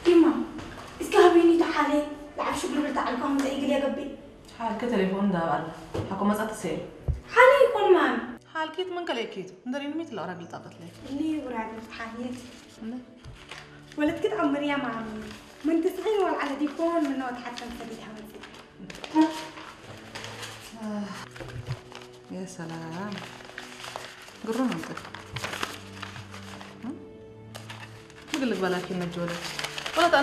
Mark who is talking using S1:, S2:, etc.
S1: يما اسكابيني تعالي لعب شو بلبل تعالكم زي قلي يا قبي
S2: حالك تليفون ده والله حكو مسألة تسير
S1: حالي يكون مام
S2: حالكيت من كليكيت ندرين ميت الأوراق اللي طابت لي
S1: اللي وراد حاليتي ولد كنت عمر يا مامي من 90 ولا على ديكون من نوت حتى نسبيها من
S2: يا سلام قرون انت بقول لك بلاكي النجولة ولا